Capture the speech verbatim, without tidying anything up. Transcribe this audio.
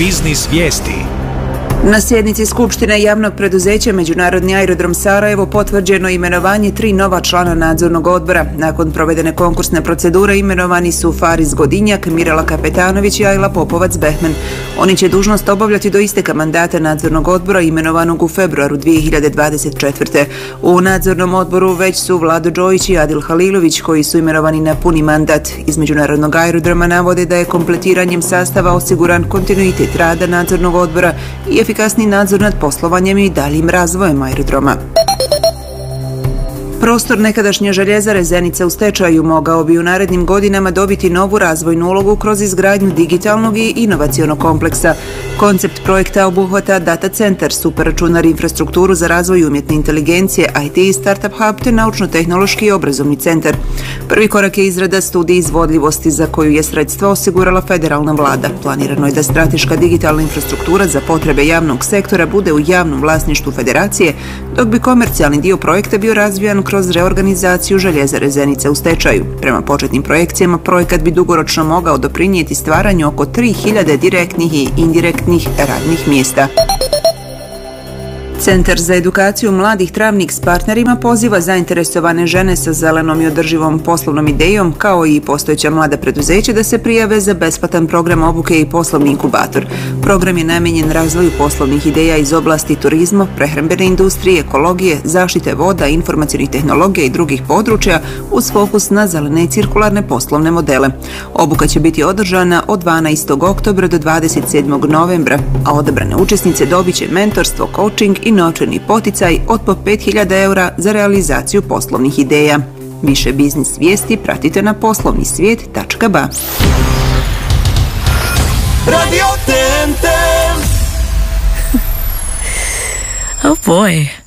Biznis vijesti. Na sjednici Skupštine javnog preduzeća Međunarodni aerodrom Sarajevo potvrđeno imenovanje tri nova člana nadzornog odbora. Nakon provedene konkursne procedure imenovani su Faris Godinjak, Mirela Kapetanović i Ajla Popovac-Behmen. Oni će dužnost obavljati do isteka mandata nadzornog odbora imenovanog u februaru dvije hiljade dvadeset četvrte. U nadzornom odboru već su Vlado Đojić i Adil Halilović koji su imenovani na puni mandat. Iz Međunarodnog aerodroma navode da je kompletiranjem sastava osiguran kontinuitet rada nadzornog odbora i efikasni nadzor nad poslovanjem i daljim razvojem aerodroma. Prostor nekadašnje željezare Zenica u stečaju mogao bi u narednim godinama dobiti novu razvojnu ulogu kroz izgradnju digitalnog i inovacionog kompleksa. Koncept projekta obuhvata data centar, superračunar, infrastrukturu za razvoj umjetne inteligencije, I T i startup hub te naučno-tehnološki i obrazovni centar. Prvi korak je izrada studije izvodljivosti za koju je sredstva osigurala federalna vlada. Planirano je da strateška digitalna infrastruktura za potrebe javnog sektora bude u javnom vlasništvu federacije, dok bi komercijalni dio projekta bio razvijan kroz reorganizaciju željezare Zenica u stečaju. Prema početnim projekcijama, projekat bi dugoročno mogao doprinijeti stvaranju oko tri hiljade direktnih i indirektnih radnih mjesta. Centar za edukaciju mladih Travnik s partnerima poziva zainteresovane žene sa zelenom i održivom poslovnom idejom, kao i postojeća mlada preduzeća, da se prijave za besplatan program obuke i poslovni inkubator. Program je namijenjen razvoju poslovnih ideja iz oblasti turizma, prehrambene industrije, ekologije, zaštite voda, informacionih tehnologija i drugih područja uz fokus na zelene i cirkularne poslovne modele. Obuka će biti održana od dvanaestog oktobra do dvadeset sedmog novembra, a odabrane učesnice dobit će mentorstvo, coaching i novčani poticaj od po pet hiljada eura za realizaciju poslovnih ideja. Više biznis vijesti pratite na poslovni svijet tačka ba. Radio T N T. Oh boy.